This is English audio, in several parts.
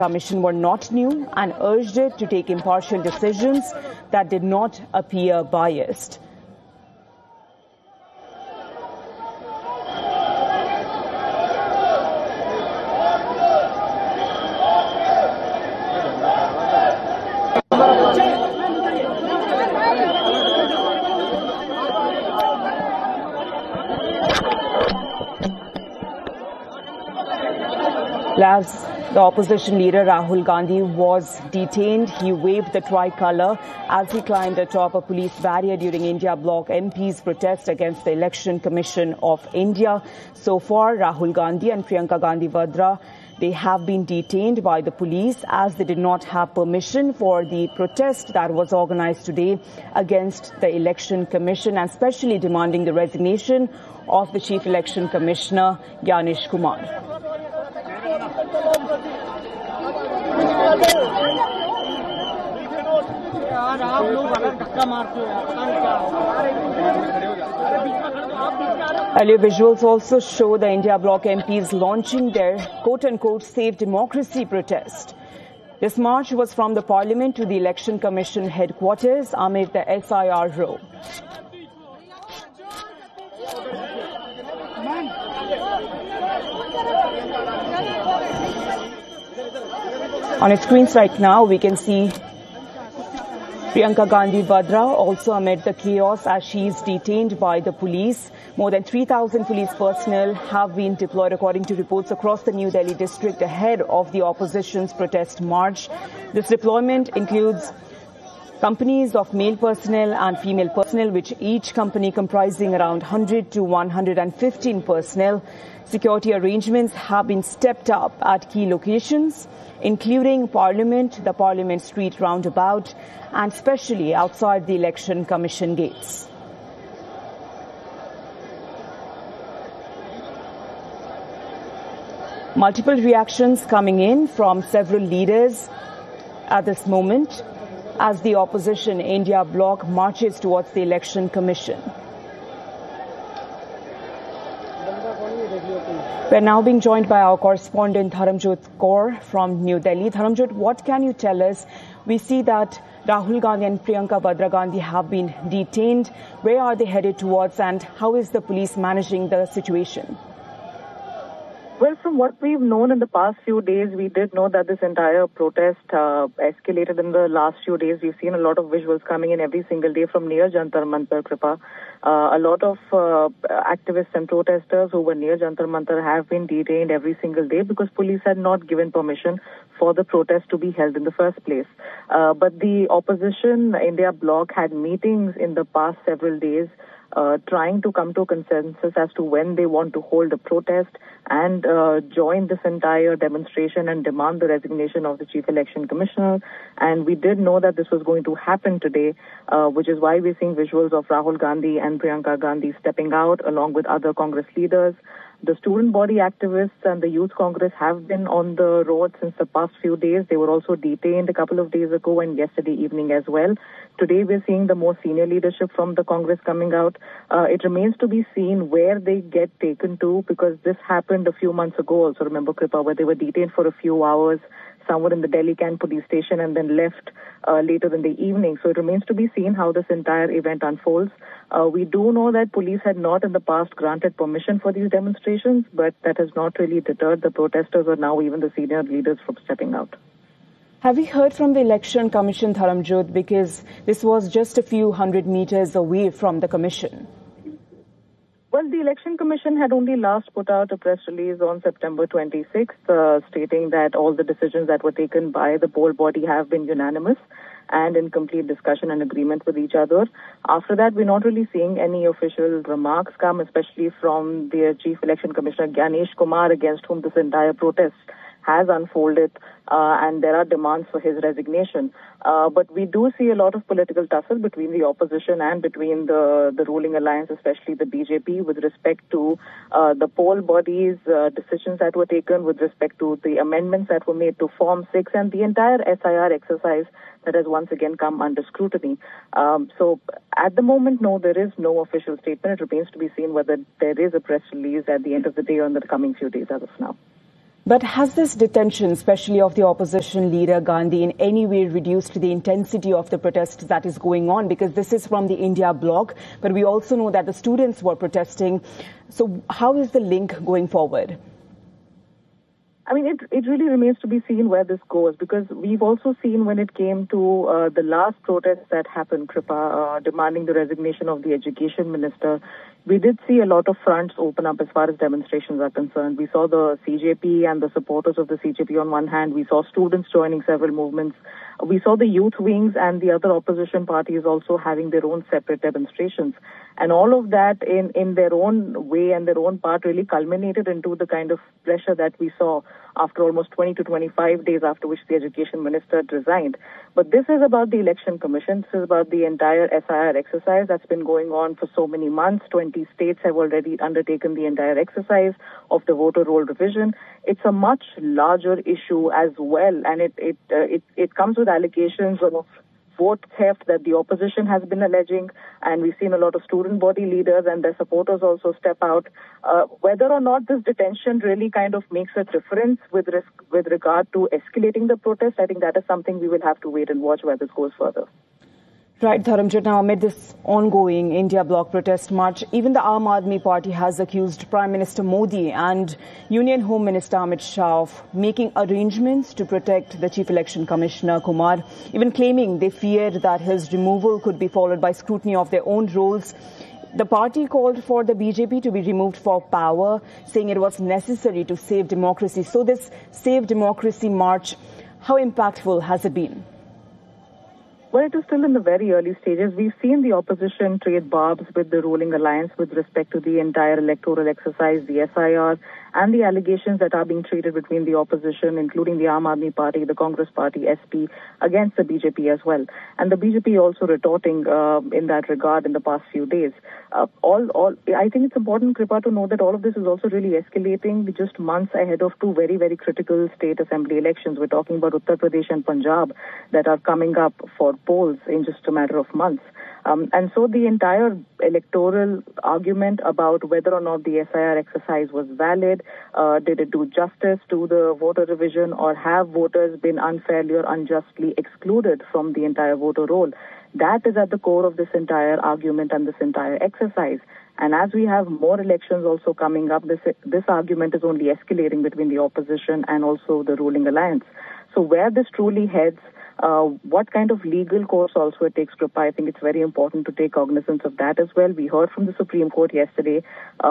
Commission were not new and urged it to take impartial decisions that did not appear biased. As the opposition leader Rahul Gandhi was detained, he waved the tricolour as he climbed atop a police barrier during India Bloc MP's protest against the Election Commission of India. So far, Rahul Gandhi and Priyanka Gandhi Vadra, they have been detained by the police as they did not have permission for the protest that was organized today against the Election Commission, and especially demanding the resignation of the Chief Election Commissioner Gyanesh Kumar. Earlier visuals also show the India Bloc MPs launching their quote-unquote Save Democracy protest. This march was from the Parliament to the Election Commission headquarters amid the SIR row. On its screens right now, we can see Priyanka Gandhi Vadra also amid the chaos as she is detained by the police. More than 3,000 police personnel have been deployed according to reports across the New Delhi district ahead of the opposition's protest march. This deployment includes companies of male personnel and female personnel, which each company comprising around 100 to 115 personnel. Security arrangements have been stepped up at key locations, including Parliament, the Parliament Street roundabout, and especially outside the Election Commission gates. Multiple reactions coming in from several leaders at this moment as the opposition India Bloc marches towards the Election Commission. We're now being joined by our correspondent Dharamjot Kaur from New Delhi. Dharamjot, what can you tell us? We see that Rahul Gandhi and Priyanka Vadra Gandhi have been detained. Where are they headed towards, and how is the police managing the situation? Well, from what we've known in the past few days, we did know that this entire protest escalated in the last few days. We've seen a lot of visuals coming in every single day from near Jantar Mantar, Kripa. A lot of activists and protesters who were near Jantar Mantar have been detained every single day because police had not given permission for the protest to be held in the first place. But the opposition India Bloc had meetings in the past several days trying to come to a consensus as to when they want to hold a protest and join this entire demonstration and demand the resignation of the Chief Election Commissioner. And we did know that this was going to happen today, which is why we're seeing visuals of Rahul Gandhi and Priyanka Gandhi stepping out along with other Congress leaders. The student body activists and the Youth Congress have been on the road since the past few days. They were also detained a couple of days ago and yesterday evening as well. Today we're seeing the more senior leadership from the Congress coming out. It remains to be seen where they get taken to, because this happened a few months ago also, remember, Kripa, where they were detained for a few hours somewhere in the Delhi Camp police station and then left later in the evening. So it remains to be seen how this entire event unfolds. We do know that police had not in the past granted permission for these demonstrations, but that has not really deterred the protesters or now even the senior leaders from stepping out. Have we heard from the Election Commission, Dharamjot, because this was just a few hundred meters away from the Commission? Well, the Election Commission had only last put out a press release on September 26th, stating that all the decisions that were taken by the poll body have been unanimous and in complete discussion and agreement with each other. After that, we're not really seeing any official remarks come, especially from the Chief Election Commissioner Gyanesh Kumar, against whom this entire protest has unfolded, and there are demands for his resignation. But we do see a lot of political tussle between the opposition and between the ruling alliance, especially the BJP, with respect to the poll body's decisions that were taken, with respect to the amendments that were made to Form 6 and the entire SIR exercise that has once again come under scrutiny. So at the moment, no, there is no official statement. It remains to be seen whether there is a press release at the end of the day or in the coming few days as of now. But has this detention, especially of the opposition leader Gandhi, in any way reduced the intensity of the protest that is going on? Because this is from the India bloc, but we also know that the students were protesting. So how is the link going forward? I mean, it really remains to be seen where this goes, because we've also seen when it came to the last protests that happened, Kripa, demanding the resignation of the education minister, we did see a lot of fronts open up as far as demonstrations are concerned. We saw the CJP and the supporters of the CJP on one hand. We saw students joining several movements. We saw the youth wings and the other opposition parties also having their own separate demonstrations. And all of that in their own way and their own part really culminated into the kind of pressure that we saw after almost 20 to 25 days after which the education minister had resigned. But this is about the election commission. This is about the entire SIR exercise that's been going on for so many months. 20 states have already undertaken the entire exercise of the voter roll revision. It's a much larger issue as well, and it comes with allegations of vote theft that the opposition has been alleging, and we've seen a lot of student body leaders and their supporters also step out. Whether or not this detention really kind of makes a difference with regard to escalating the protest, I think that is something we will have to wait and watch where this goes further. Right, Dharamjit, now amid this ongoing India bloc protest march, even the Aam Aadmi Party has accused Prime Minister Modi and Union Home Minister Amit Shah of making arrangements to protect the Chief Election Commissioner Kumar, even claiming they feared that his removal could be followed by scrutiny of their own roles. The party called for the BJP to be removed for power, saying it was necessary to save democracy. So this Save Democracy march, how impactful has it been? Well, it is still in the very early stages. We've seen the opposition trade barbs with the ruling alliance with respect to the entire electoral exercise, the SIR, and the allegations that are being treated between the opposition, including the Aam Aadmi Party, the Congress Party, SP, against the BJP as well. And the BJP also retorting in that regard in the past few days. I think it's important, Kripa, to know that all of this is also really escalating just months ahead of two very, very critical state assembly elections. We're talking about Uttar Pradesh and Punjab that are coming up for polls in just a matter of months. And so the entire electoral argument about whether or not the SIR exercise was valid, did it do justice to the voter revision, or have voters been unfairly or unjustly excluded from the entire voter roll, that is at the core of this entire argument and this entire exercise. And as we have more elections also coming up, this argument is only escalating between the opposition and also the ruling alliance. So where this truly heads, what kind of legal course also it takes, Kripa, I think it's very important to take cognizance of that as well. We heard from the Supreme Court yesterday,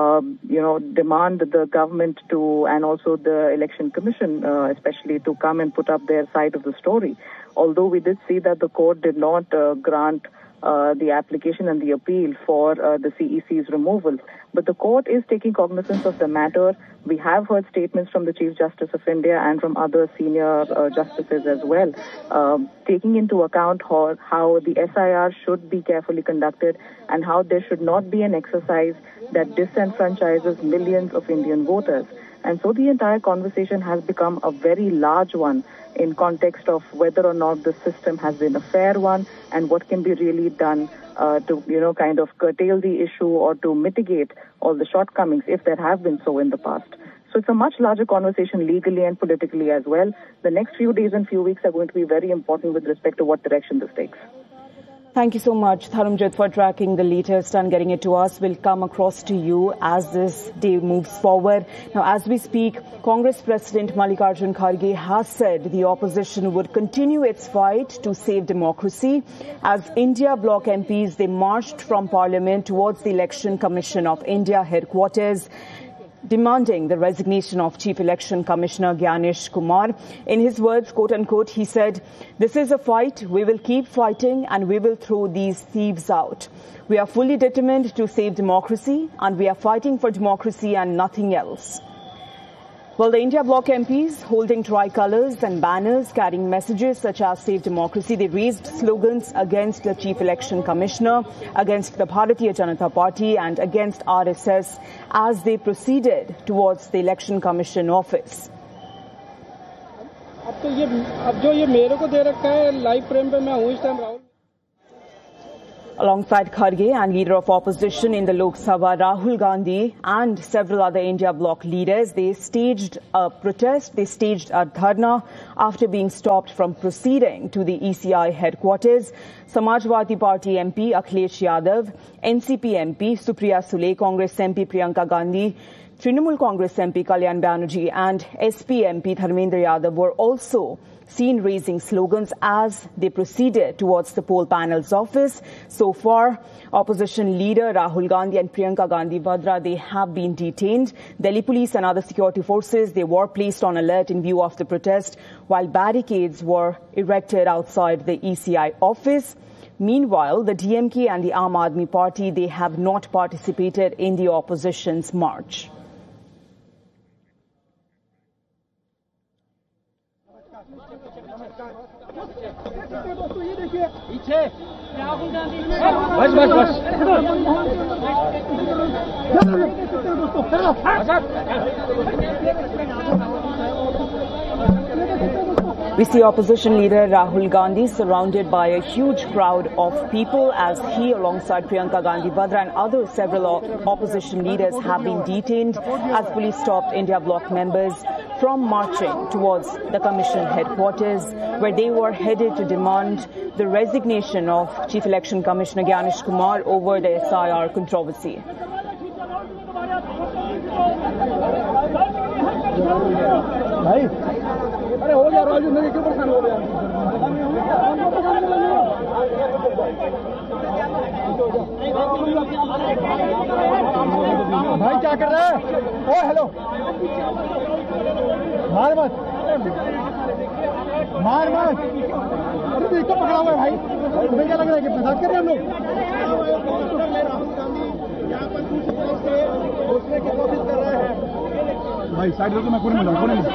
demand the government to, and also the Election Commission, especially, to come and put up their side of the story. Although we did see that the court did not grant the application and the appeal for the CEC's removal. But the court is taking cognizance of the matter. We have heard statements from the Chief Justice of India and from other senior justices as well, taking into account how the SIR should be carefully conducted and how there should not be an exercise that disenfranchises millions of Indian voters. And so the entire conversation has become a very large one in context of whether or not the system has been a fair one and what can be really done to, kind of curtail the issue or to mitigate all the shortcomings if there have been so in the past. So it's a much larger conversation legally and politically as well. The next few days and few weeks are going to be very important with respect to what direction this takes. Thank you so much, Dharamjit, for tracking the latest and getting it to us. We'll come across to you as this day moves forward. Now, as we speak, Congress President Mallikarjun Kharge has said the opposition would continue its fight to save democracy. As India bloc MPs, they marched from Parliament towards the Election Commission of India headquarters, demanding the resignation of Chief Election Commissioner Gyanesh Kumar. In his words, quote unquote, he said, "This is a fight. We will keep fighting and we will throw these thieves out. We are fully determined to save democracy and we are fighting for democracy and nothing else." Well, the India bloc MPs holding tricolours and banners carrying messages such as Save Democracy, they raised slogans against the Chief Election Commissioner, against the Bharatiya Janata Party and against RSS as they proceeded towards the Election Commission office. Alongside Kharge and leader of opposition in the Lok Sabha, Rahul Gandhi, and several other India bloc leaders, they staged a protest, they staged a dharna after being stopped from proceeding to the ECI headquarters. Samajwadi Party MP Akhilesh Yadav, NCP MP Supriya Sule, Congress MP Priyanka Gandhi, Trinamool Congress MP Kalyan Banerjee and SP MP Dharmendra Yadav were also seen raising slogans as they proceeded towards the poll panel's office. So far, opposition leader Rahul Gandhi and Priyanka Gandhi Vadra, they have been detained. Delhi police and other security forces, they were placed on alert in view of the protest, while barricades were erected outside the ECI office. Meanwhile, the DMK and the Aam Aadmi Party, they have not participated in the opposition's march. We see opposition leader Rahul Gandhi surrounded by a huge crowd of people as he, alongside Priyanka Gandhi Vadra and other several opposition leaders, have been detained as police stopped India bloc members from marching towards the commission headquarters, where they were headed to demand the resignation of Chief Election Commissioner Gyanesh Kumar over the SIR controversy. भाई क्या कर रहा है? ओ hello, मार मत, मार मत। अरे तो इसको पकड़ा हुआ है भाई। तुम्हें क्या लग रहा है कि मजाक कर रहे हैं हम लोग? यहाँ पर कुछ लोग से घुसने की कोशिश कर रहे हैं। भाई साइड रखो, मैं पूरी मिलाऊँ, पूरी मिलाऊँ।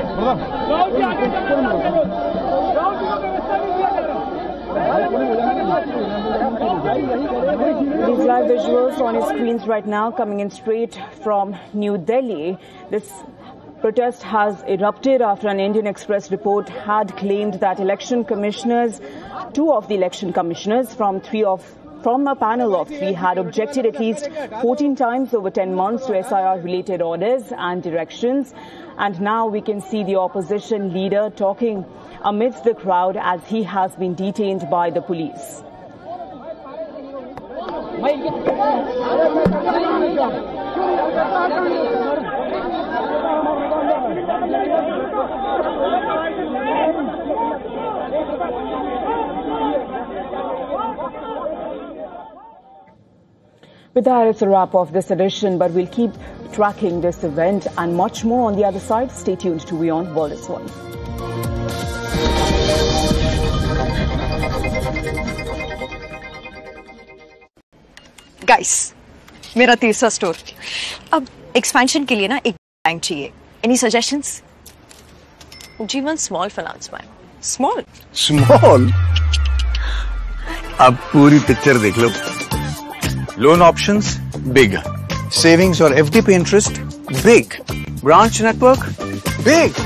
These live visuals on your screens right now coming in straight from New Delhi. This protest has erupted after an Indian Express report had claimed that two of the election commissioners from a panel of 3 had objected at least 14 times over 10 months to SIR-related orders and directions. And now we can see the opposition leader talking amidst the crowd as he has been detained by the police. With that, it's a wrap of this edition, but we'll keep tracking this event and much more on the other side. Stay tuned to WION World is One. Guys, मेरा तीसरा store. अब expansion के लिए ना एक bank चाहिए। Any suggestions? जीवन small finance bank. Small? अब पूरी पिक्चर देख लो। लोन ऑप्शंस बिग, सेविंग्स और एफडी पे interest big, branch network big.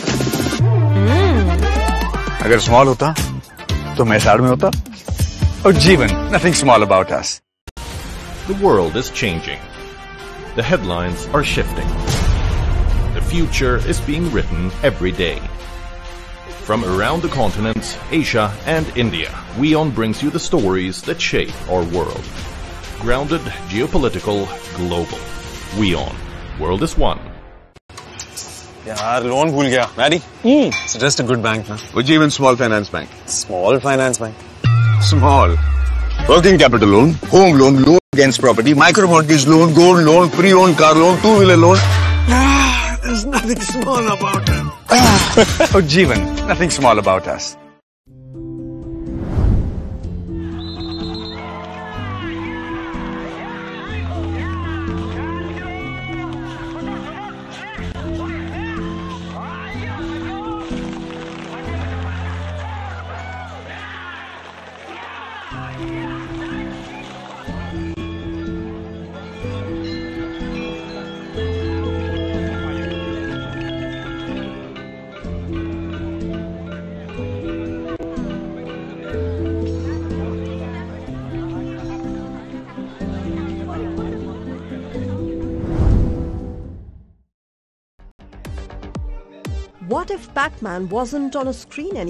अगर स्मॉल होता तो मैं साइड में होता। और जीवन, nothing small about us. The world is changing. The headlines are shifting. The future is being written every day. From around the continents, Asia and India, WION brings you the stories that shape our world. Grounded, geopolitical, global. WION. World is one. यार loan भूल गया। Mary, suggest a good bank ना। Ujjivan Small Finance Bank. Small finance bank. Small. Working capital loan, home loan, loan against property, micro mortgage loan, gold loan, pre-owned car loan, two-wheeler loan. There's nothing small about it. Ujjivan, nothing small about us. What if Pac-Man wasn't on a screen anymore?